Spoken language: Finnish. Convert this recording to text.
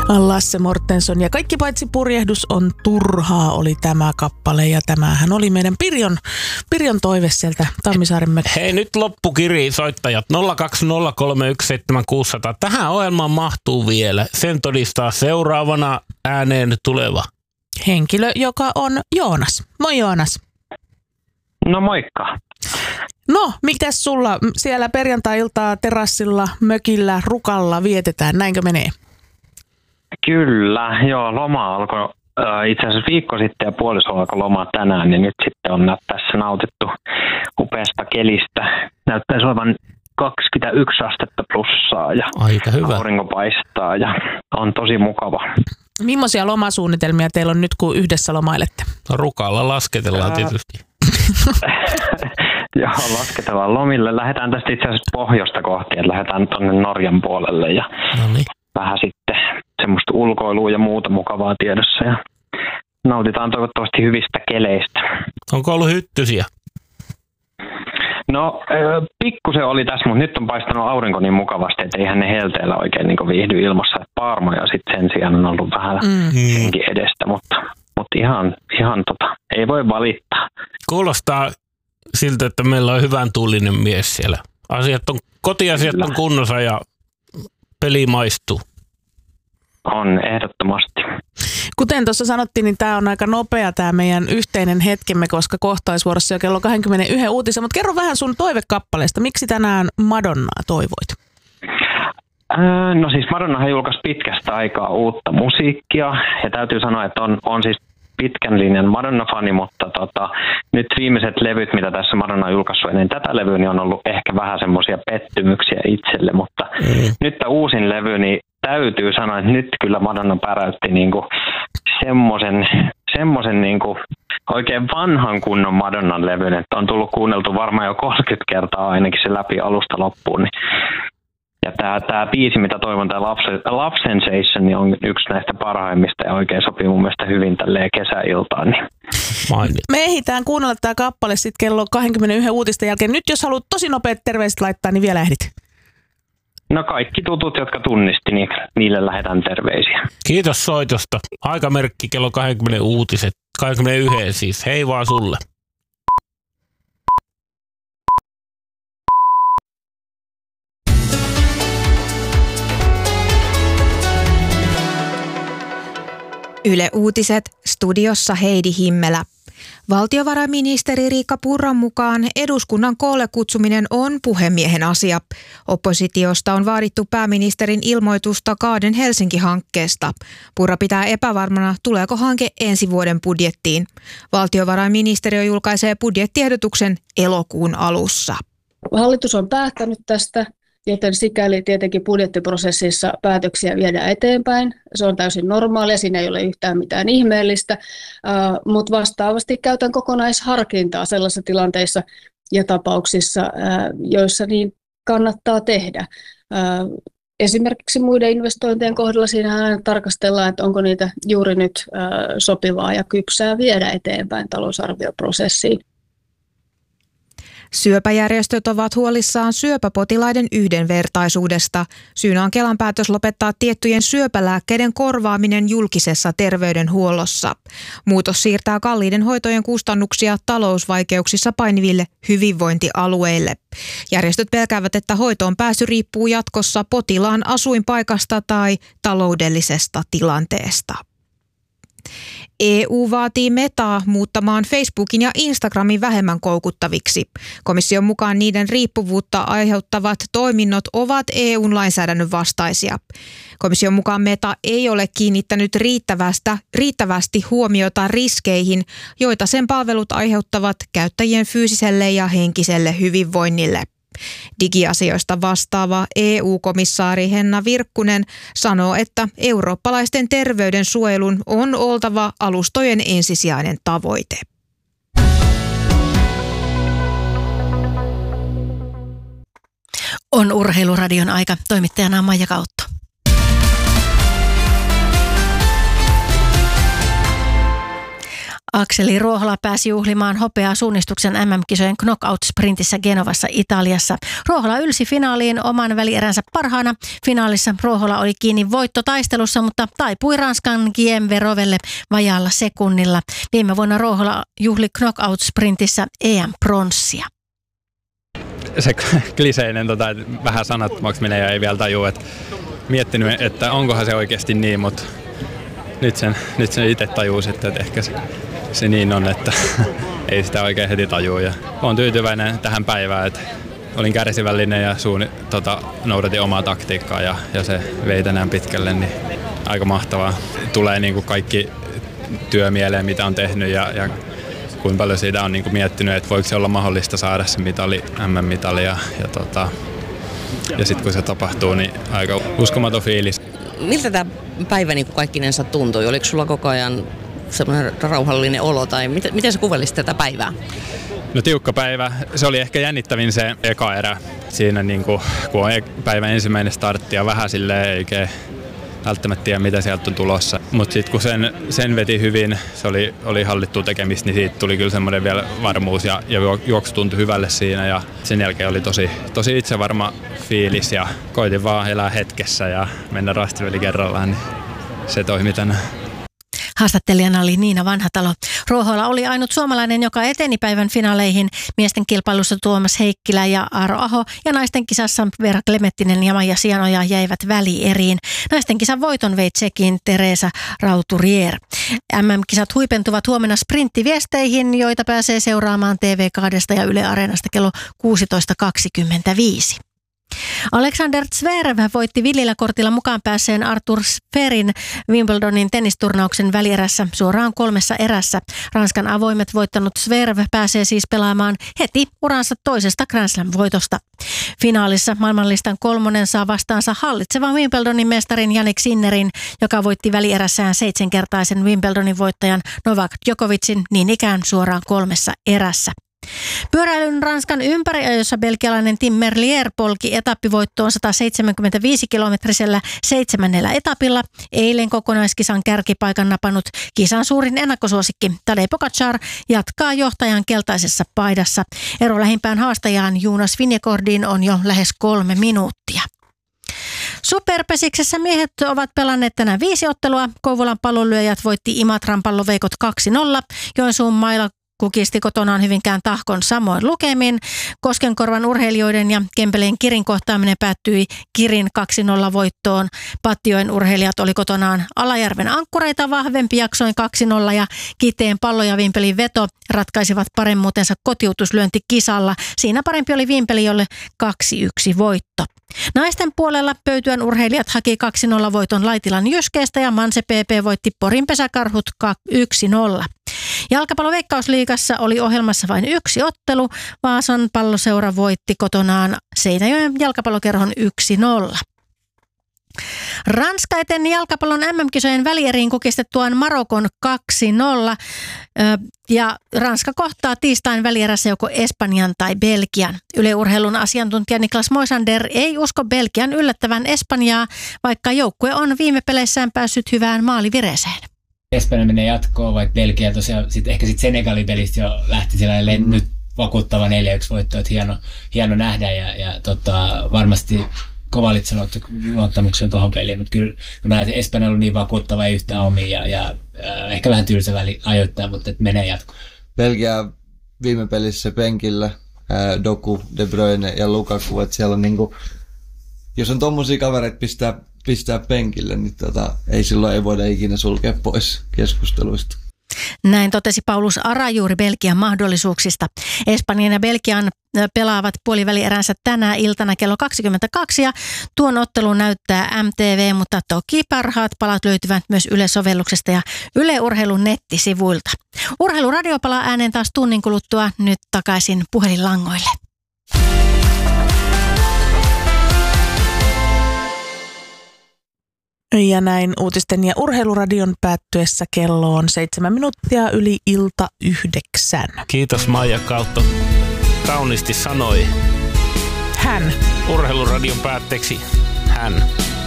Lasse Mortenson ja Kaikki paitsi purjehdus on turhaa oli tämä kappale ja tämähän oli meidän Pirjon toive sieltä Tammisaaren mökiltä. Hei, nyt loppukiri soittajat 020317600. Tähän ohjelmaan mahtuu vielä. Sen todistaa seuraavana ääneen tuleva henkilö, joka on Joonas. Moi Joonas. No moikka. No, mitäs sulla siellä perjantai-iltaa terassilla, mökillä, rukalla vietetään? Näinkö menee? Kyllä, joo, loma alkoi itse asiassa viikko sitten ja puoliso alkoi loma tänään, niin nyt sitten on tässä nautittu upeasta kelistä. Näyttäisi olevan 21 astetta plussaa ja aika hyvä. Aurinko paistaa ja on tosi mukava. Millaisia lomasuunnitelmia teillä on nyt, kun yhdessä lomailette? No, rukalla lasketellaan tietysti. Joo, lasketellaan lomille. Lähdetään tästä itse asiassa pohjoista kohti, että lähdetään tuonne Norjan puolelle ja vähän sitten semmoista ulkoilua ja muuta mukavaa tiedossa ja nautitaan toivottavasti hyvistä keleistä. Onko ollut hyttysiä? No, pikkusen oli tässä, mutta nyt on paistanut aurinko niin mukavasti, että eihän ne helteellä oikein niin viihdy ilmassa. Paarmoja sitten sen sijaan on ollut vähän senkin edestä, mutta ihan ei voi valittaa. Kuulostaa siltä, että meillä on hyvän tuulinen mies siellä. Kotiasiat on kunnossa ja peli maistuu. On, ehdottomasti. Kuten tuossa sanottiin, niin tämä on aika nopea tämä meidän yhteinen hetkemme, koska kohtaisvuorossa jo kello 21 uutisen. Mutta kerro vähän sun toivekappaleesta. Miksi tänään Madonnaa toivoit? No siis Madonnahan julkaisi pitkästä aikaa uutta musiikkia. Ja täytyy sanoa, että on siis pitkän linjan Madonna-fani, mutta nyt viimeiset levyt, mitä tässä Madonna on julkaissut ennen tätä levyä, niin on ollut ehkä vähän semmoisia pettymyksiä itselle. Mutta nyt tämä uusin levy, niin täytyy sanoa, että nyt kyllä Madonna päräytti niinku semmoisen niinku oikein vanhan kunnon Madonnan levyn, että on tullut kuunneltu varmaan jo 30 kertaa ainakin se läpi alusta loppuun. Niin. Ja tämä biisi, mitä toivon, tämä Love Sensation, niin on yksi näistä parhaimmista ja oikein sopii mun mielestä hyvin tälleen kesäiltaan. Niin. Me ehditään kuunnella tämä kappale sitten kello 21 uutisten jälkeen. Nyt jos haluat tosi nopeat terveiset laittaa, niin vielä ehdit. No kaikki tutut, jotka tunnisti, niin niille lähetään terveisiä. Kiitos soitosta. Aikamerkki kello 20 uutiset. 21 siis. Hei vaan sulle. Yle Uutiset, studiossa Heidi Himmelä. Valtiovarainministeri Riikka Purran mukaan eduskunnan koolle kutsuminen on puhemiehen asia. Oppositiosta on vaadittu pääministerin ilmoitusta Kaaden Helsinki-hankkeesta. Purra pitää epävarmana, tuleeko hanke ensi vuoden budjettiin. Valtiovarainministeriö julkaisee budjettiehdotuksen elokuun alussa. Hallitus on päättänyt tästä, joten sikäli tietenkin budjettiprosessissa päätöksiä viedään eteenpäin. Se on täysin normaalia, siinä ei ole yhtään mitään ihmeellistä, mutta vastaavasti käytän kokonaisharkintaa sellaisissa tilanteissa ja tapauksissa, joissa niin kannattaa tehdä. Esimerkiksi muiden investointien kohdalla siinähän tarkastellaan, että onko niitä juuri nyt sopivaa ja kypsää viedä eteenpäin talousarvioprosessiin. Syöpäjärjestöt ovat huolissaan syöpäpotilaiden yhdenvertaisuudesta. Syynä on Kelan päätös lopettaa tiettyjen syöpälääkkeiden korvaaminen julkisessa terveydenhuollossa. Muutos siirtää kalliiden hoitojen kustannuksia talousvaikeuksissa painiville hyvinvointialueille. Järjestöt pelkäävät, että hoitoon pääsy riippuu jatkossa potilaan asuinpaikasta tai taloudellisesta tilanteesta. EU vaatii Metaa muuttamaan Facebookin ja Instagramin vähemmän koukuttaviksi. Komission mukaan niiden riippuvuutta aiheuttavat toiminnot ovat EU-lainsäädännön vastaisia. Komission mukaan Meta ei ole kiinnittänyt riittävästi huomiota riskeihin, joita sen palvelut aiheuttavat käyttäjien fyysiselle ja henkiselle hyvinvoinnille. Digiasioista vastaava EU-komissaari Henna Virkkunen sanoo, että eurooppalaisten terveyden suojelun on oltava alustojen ensisijainen tavoite. On Urheiluradion aika. Toimittajana on Maija Kautto. Akseli Ruohola pääsi juhlimaan hopeaa suunnistuksen MM-kisojen knockout-sprintissä Genovassa Italiassa. Ruohola ylsi finaaliin oman välieränsä parhaana. Finaalissa Ruohola oli kiinni voittotaistelussa, mutta taipui Ranskan Guillaume Verovelle vajaalla sekunnilla. Viime vuonna Ruohola juhli knockout-sprintissä EM-pronssia. Se kliseinen, vähän sanattomaksi menee ja ei vielä tajua, että miettinyt, että onkohan se oikeasti niin, mutta nyt sen itse tajuus, että ehkä se niin on, että ei sitä oikein heti tajua. Ja olen tyytyväinen tähän päivään, että olin kärsivällinen ja noudatin omaa taktiikkaa ja se vei tänään pitkälle, niin aika mahtavaa. Tulee niin kuin kaikki työ mieleen, mitä on tehnyt ja kuinka paljon siitä on niin kuin miettinyt, että voiko se olla mahdollista saada se mitali, MM-mitali ja sitten kun se tapahtuu, niin aika uskomaton fiilis. Miltä tämä päivä niin kaikkinensa tuntui? Oliko sulla koko ajan semmoinen rauhallinen olo tai miten sä kuvailisit tätä päivää? No tiukka päivä. Se oli ehkä jännittävin se eka erä. Siinä niin kun on päivän ensimmäinen startti ja vähän silleen eikä välttämättä tiedä mitä sieltä on tulossa. Mutta sitten kun sen veti hyvin, se oli hallittua tekemistä, niin siitä tuli kyllä semmoinen vielä varmuus ja juoksu tuntui hyvälle siinä. Ja sen jälkeen oli tosi itsevarma fiilis ja koitin vaan elää hetkessä ja mennä rastiveli kerrallaan, niin se toimi tänään. Haastattelijana oli Niina Vanhatalo. Ruohola oli ainut suomalainen, joka eteni päivän finaaleihin. Miesten kilpailussa Tuomas Heikkilä ja Aaro Aho ja naisten kisassa Veera Klemettinen ja Maija Sianoja jäivät välieriin. Naisten kisan voiton vei Tsekin Teresa Rauturier. MM-kisat huipentuvat huomenna sprinttiviesteihin, joita pääsee seuraamaan TV2 ja Yle Areenasta kello 16.25. Alexander Zverev voitti villillä kortilla mukaan päässeen Arthur Sferin Wimbledonin tennisturnauksen välierässä suoraan 3 erässä. Ranskan avoimet voittanut Zverev pääsee siis pelaamaan heti uransa toisesta Grand Slam-voitosta. Finaalissa maailmanlistan 3. saa vastaansa hallitsevan Wimbledonin mestarin Jannik Sinnerin, joka voitti välierässään 7-kertaisen Wimbledonin voittajan Novak Djokovicin niin ikään suoraan 3 erässä. Pyöräilyn Ranskan ympäriajossa belgialainen Tim Merlier polki etappivoittoon 175-kilometrisellä 7. etapilla. Eilen kokonaiskisan kärkipaikan napannut kisan suurin ennakkosuosikki Tadej Pogačar jatkaa johtajan keltaisessa paidassa. Ero lähimpään haastajaan Jonas Vingegaardiin on jo lähes 3 minuuttia. Superpesiksessä miehet ovat pelanneet tänään 5 ottelua. Kouvolan pallonlyöjät voitti Imatran palloveikot 2-0. Joensuun mailla kukisti kotonaan Hyvinkään Tahkon samoin lukemin. Koskenkorvan urheilijoiden ja Kempeleen Kirin kohtaaminen päättyi Kirin 2-0 voittoon. Pattijoen urheilijat oli kotonaan Alajärven Ankkureita vahvempi jaksoin 2-0 ja Kiteen pallo ja Vimpelin veto ratkaisivat paremmuutensa kotiutuslyöntikisalla. Siinä parempi oli Vimpeli, jolle 2-1 voitto. Naisten puolella Pöytyän urheilijat haki 2-0 voiton Laitilan Jyskeestä ja Manse PP voitti Porin Pesäkarhut 1-0. Jalkapalloveikkausliigassa oli ohjelmassa vain 1 ottelu. Vaasan palloseura voitti kotonaan Seinäjoen jalkapallokerhon 1-0. Ranska eteni jalkapallon MM-kisojen välieriin kukistettuaan Marokon 2-0 ja Ranska kohtaa tiistain välierässä joko Espanjan tai Belgian. Yle Urheilun asiantuntija Niklas Moisander ei usko Belgian yllättävän Espanjaa, vaikka joukkue on viime peleissään päässyt hyvään maalivireeseen. Espanja menee jatkoon, vaikka Belgia tosiaan ehkä Senegalin pelistä jo lähti sellainen nyt vakuuttava 4-1 voitto, että hieno nähdä ja varmasti Kovalitsen luottamuksen tuohon peliin, mutta kyllä näen, että Espanja on ollut niin vakuuttava, ei yhtään omia ja ehkä vähän tylsä väli ajoittaa, mutta että menee jatkoon. Belgia viime pelissä penkillä, Doku, De Bruyne ja Lukaku, että siellä on niinku, jos on tommosia kavereita pistää penkille, niin ei voida ikinä sulkea pois keskusteluista. Näin totesi Paulus Ara juuri Belgian mahdollisuuksista. Espanjan ja Belgian pelaavat puolivälieränsä tänä iltana kello 22 ja tuon ottelun näyttää MTV, mutta toki parhaat palat löytyvät myös Yle-sovelluksesta ja Yle Urheilun nettisivuilta. Urheiluradio palaa ääneen taas tunnin kuluttua, nyt takaisin puhelinlangoille. Ja näin uutisten ja urheiluradion päättyessä kello on 7 minuuttia yli ilta 9. Kiitos Maija Kautto. Kauniisti sanoi. Hän. Urheiluradion päätteeksi hän.